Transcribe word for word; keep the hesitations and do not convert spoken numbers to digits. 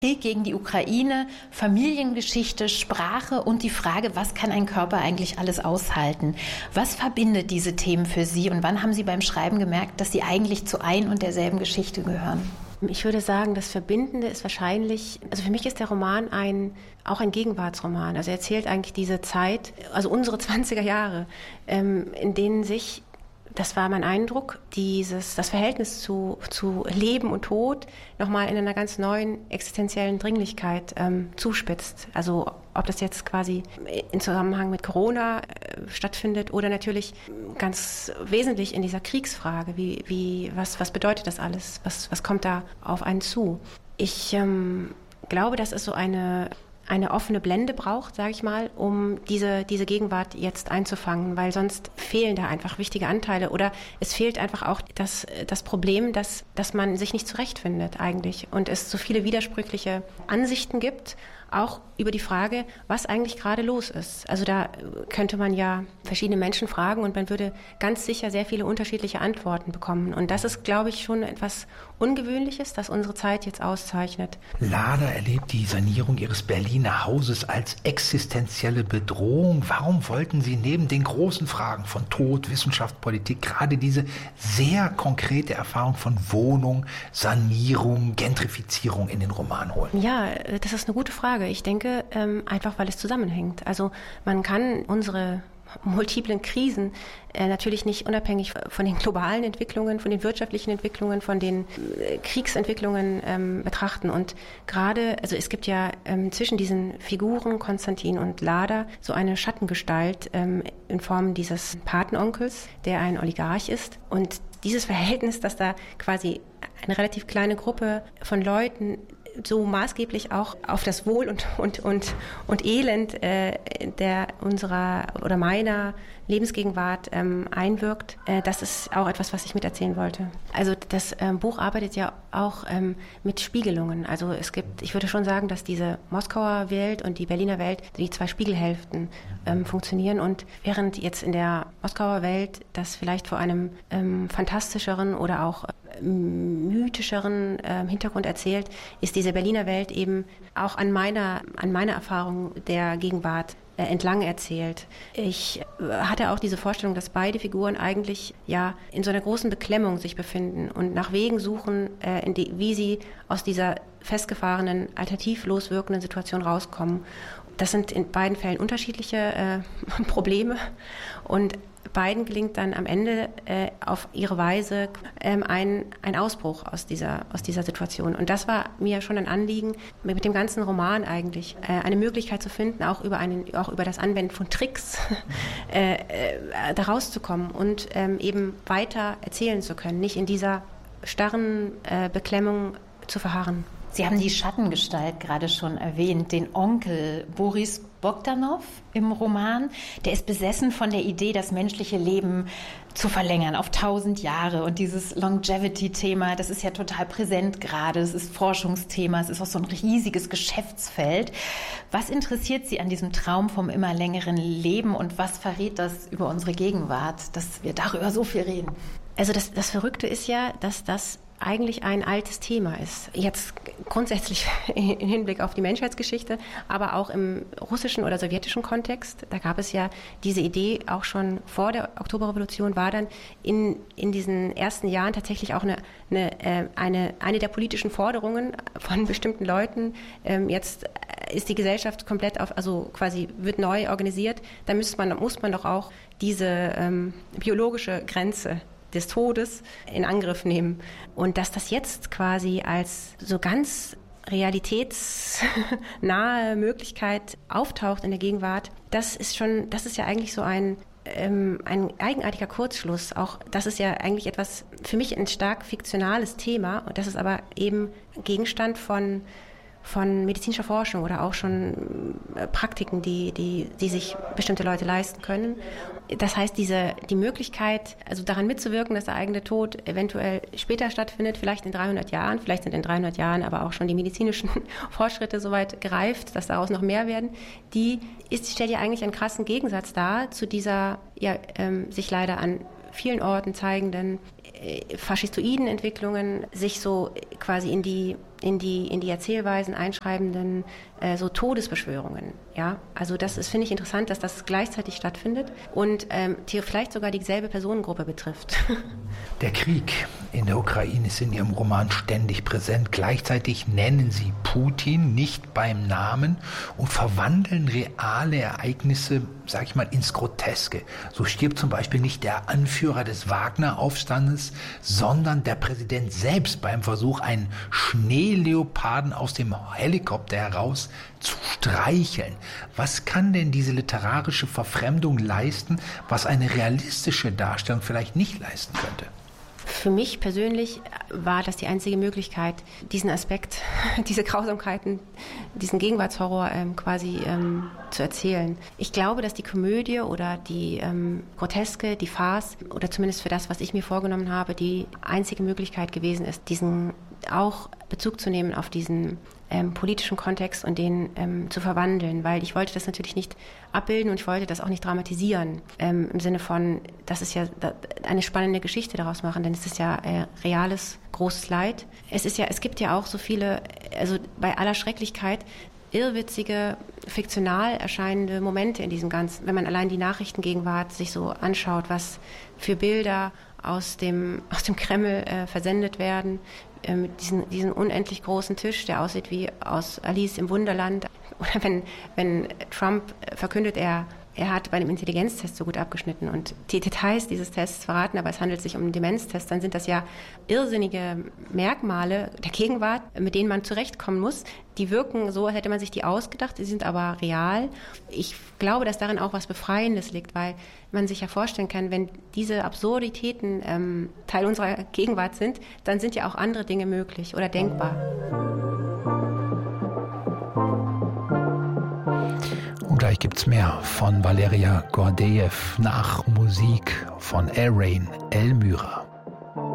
Krieg gegen die Ukraine, Familiengeschichte, Sprache und die Frage, was kann ein Körper eigentlich alles aushalten? Was verbindet diese Themen für Sie und wann haben Sie beim Schreiben gemerkt, dass sie eigentlich zu ein und derselben Geschichte gehören? Ich würde sagen, das Verbindende ist wahrscheinlich, also für mich ist der Roman ein, auch ein Gegenwartsroman. Also er erzählt eigentlich diese Zeit, also unsere zwanziger Jahre, ähm, in denen sich, das war mein Eindruck, dieses, das Verhältnis zu, zu Leben und Tod nochmal in einer ganz neuen existenziellen Dringlichkeit ähm, zuspitzt. Also ob das jetzt quasi in Zusammenhang mit Corona äh, stattfindet oder natürlich ganz wesentlich in dieser Kriegsfrage. Wie, wie, was, was bedeutet das alles? Was, was kommt da auf einen zu? Ich ähm, glaube, das ist so eine eine offene Blende braucht, sage ich mal, um diese, diese Gegenwart jetzt einzufangen, weil sonst fehlen da einfach wichtige Anteile oder es fehlt einfach auch das, das Problem, dass, dass man sich nicht zurechtfindet eigentlich und es so viele widersprüchliche Ansichten gibt, auch über die Frage, was eigentlich gerade los ist. Also da könnte man ja verschiedene Menschen fragen und man würde ganz sicher sehr viele unterschiedliche Antworten bekommen. Und das ist, glaube ich, schon etwas Ungewöhnliches, das unsere Zeit jetzt auszeichnet. Lada erlebt die Sanierung ihres Berliner Hauses als existenzielle Bedrohung. Warum wollten Sie neben den großen Fragen von Tod, Wissenschaft, Politik gerade diese sehr konkrete Erfahrung von Wohnung, Sanierung, Gentrifizierung in den Roman holen? Ja, das ist eine gute Frage. Ich denke, ähm, einfach weil es zusammenhängt. Also man kann unsere multiplen Krisen äh, natürlich nicht unabhängig von den globalen Entwicklungen, von den wirtschaftlichen Entwicklungen, von den äh, Kriegsentwicklungen ähm, betrachten. Und gerade, also es gibt ja ähm, zwischen diesen Figuren Konstantin und Lada so eine Schattengestalt ähm, in Form dieses Patenonkels, der ein Oligarch ist. Und dieses Verhältnis, dass da quasi eine relativ kleine Gruppe von Leuten so maßgeblich auch auf das Wohl und und und und Elend äh, der unserer oder meiner Lebensgegenwart ähm, einwirkt, äh, das ist auch etwas, was ich miterzählen wollte. Also das ähm, Buch arbeitet ja auch ähm, mit Spiegelungen. Also es gibt, ich würde schon sagen, dass diese Moskauer Welt und die Berliner Welt, die zwei Spiegelhälften ähm, funktionieren. Und während jetzt in der Moskauer Welt das vielleicht vor einem ähm, fantastischeren oder auch mythischeren äh, Hintergrund erzählt, ist diese Berliner Welt eben auch an meiner, an meiner Erfahrung der Gegenwart äh, entlang erzählt. Ich äh, hatte auch diese Vorstellung, dass beide Figuren eigentlich ja in so einer großen Beklemmung sich befinden und nach Wegen suchen, äh, in die, wie sie aus dieser festgefahrenen, alternativlos wirkenden Situation rauskommen. Das sind in beiden Fällen unterschiedliche äh, Probleme und beiden gelingt dann am Ende äh, auf ihre Weise ähm, ein, ein Ausbruch aus dieser, aus dieser Situation. Und das war mir schon ein Anliegen, mit dem ganzen Roman eigentlich äh, eine Möglichkeit zu finden, auch über, einen, auch über das Anwenden von Tricks äh, äh, da rauszukommen und ähm, eben weiter erzählen zu können, nicht in dieser starren äh, Beklemmung zu verharren. Sie haben die Schattengestalt gerade schon erwähnt, den Onkel Boris Bogdanow im Roman. Der ist besessen von der Idee, das menschliche Leben zu verlängern auf tausend Jahre. Und dieses Longevity-Thema, das ist ja total präsent gerade. Es ist Forschungsthema, es ist auch so ein riesiges Geschäftsfeld. Was interessiert Sie an diesem Traum vom immer längeren Leben und was verrät das über unsere Gegenwart, dass wir darüber so viel reden? Also das, das Verrückte ist ja, dass das eigentlich ein altes Thema ist. Jetzt grundsätzlich im Hinblick auf die Menschheitsgeschichte, aber auch im russischen oder sowjetischen Kontext. Da gab es ja diese Idee auch schon vor der Oktoberrevolution, war dann in, in diesen ersten Jahren tatsächlich auch eine, eine, eine, eine der politischen Forderungen von bestimmten Leuten. Ähm, jetzt ist die Gesellschaft komplett auf, also quasi wird neu organisiert. Da muss man, muss man doch auch diese ähm, biologische Grenze des Todes in Angriff nehmen. Und dass das jetzt quasi als so ganz realitätsnahe Möglichkeit auftaucht in der Gegenwart, das ist schon, das ist ja eigentlich so ein, ähm, ein eigenartiger Kurzschluss. Auch das ist ja eigentlich etwas, für mich ein stark fiktionales Thema. Und das ist aber eben Gegenstand von von medizinischer Forschung oder auch schon Praktiken, die, die, die sich bestimmte Leute leisten können. Das heißt, diese, die Möglichkeit, also daran mitzuwirken, dass der eigene Tod eventuell später stattfindet, vielleicht in dreihundert Jahren, vielleicht sind in dreihundert Jahren aber auch schon die medizinischen Fortschritte soweit gereift, dass daraus noch mehr werden, die ist, stellt ja eigentlich einen krassen Gegensatz dar zu dieser, ja, ähm, sich leider an vielen Orten zeigenden äh, faschistoiden Entwicklungen, sich so quasi in die in die, in die Erzählweisen einschreibenden äh, so Todesbeschwörungen. Ja? Also das ist, finde ich, interessant, dass das gleichzeitig stattfindet und ähm, vielleicht sogar dieselbe Personengruppe betrifft. Der Krieg in der Ukraine ist in Ihrem Roman ständig präsent. Gleichzeitig nennen Sie Putin nicht beim Namen und verwandeln reale Ereignisse, sag ich mal, ins Groteske. So stirbt zum Beispiel nicht der Anführer des Wagner-Aufstandes, sondern der Präsident selbst beim Versuch, einen Schneeleoparden aus dem Helikopter heraus zu streicheln. Was kann denn diese literarische Verfremdung leisten, was eine realistische Darstellung vielleicht nicht leisten könnte? Für mich persönlich war das die einzige Möglichkeit, diesen Aspekt, diese Grausamkeiten, diesen Gegenwartshorror ähm, quasi ähm, zu erzählen. Ich glaube, dass die Komödie oder die ähm, Groteske, die Farce oder zumindest für das, was ich mir vorgenommen habe, die einzige Möglichkeit gewesen ist, diesen auch Bezug zu nehmen auf diesen ähm, politischen Kontext und den ähm, zu verwandeln, weil ich wollte das natürlich nicht abbilden und ich wollte das auch nicht dramatisieren, ähm, im Sinne von, das ist ja eine spannende Geschichte daraus machen, denn es ist ja äh, reales, großes Leid. Es ist ja, es gibt ja auch so viele, also bei aller Schrecklichkeit, irrwitzige, fiktional erscheinende Momente in diesem Ganzen. Wenn man allein die Nachrichtengegenwart sich so anschaut, was für Bilder aus dem, aus dem Kreml äh, versendet werden, äh, mit diesen, diesen unendlich großen Tisch, der aussieht wie aus Alice im Wunderland. Oder wenn, wenn Trump verkündet, er, er hat bei dem Intelligenztest so gut abgeschnitten und die Details dieses Tests verraten, aber es handelt sich um einen Demenztest, dann sind das ja irrsinnige Merkmale der Gegenwart, mit denen man zurechtkommen muss. Die wirken so, als hätte man sich die ausgedacht, sie sind aber real. Ich glaube, dass darin auch was Befreiendes liegt, weil man sich ja vorstellen kann, wenn diese Absurditäten ähm, Teil unserer Gegenwart sind, dann sind ja auch andere Dinge möglich oder denkbar. Und gleich gibt's mehr von Valeria Gordejew nach Musik von Arain Elmyra.